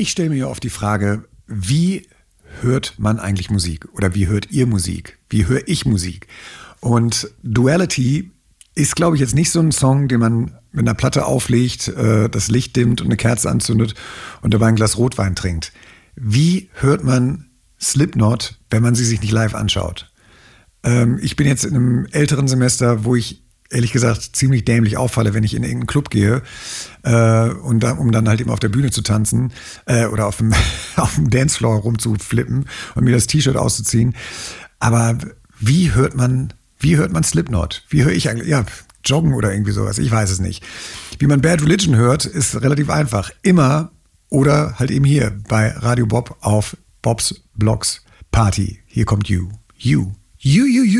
Ich stelle mir oft die Frage, wie hört man eigentlich Musik? Oder wie hört ihr Musik? Wie höre ich Musik? Und Duality ist, glaube ich, jetzt nicht so ein Song, den man mit einer Platte auflegt, das Licht dimmt und eine Kerze anzündet und dabei ein Glas Rotwein trinkt. Wie hört man Slipknot, wenn man sie sich nicht live anschaut? Ich bin jetzt in einem älteren Semester, wo ich ehrlich gesagt ziemlich dämlich auffalle, wenn ich in irgendeinen Club gehe um dann halt eben auf der Bühne zu tanzen oder auf dem Dancefloor rumzuflippen und mir das T-Shirt auszuziehen. Aber wie hört man Slipknot? Wie höre ich eigentlich? Ja, Joggen oder irgendwie sowas, ich weiß es nicht. Wie man Bad Religion hört, ist relativ einfach. Immer oder halt eben hier bei Radio Bob auf Bobs Blogs Party. Hier kommt You.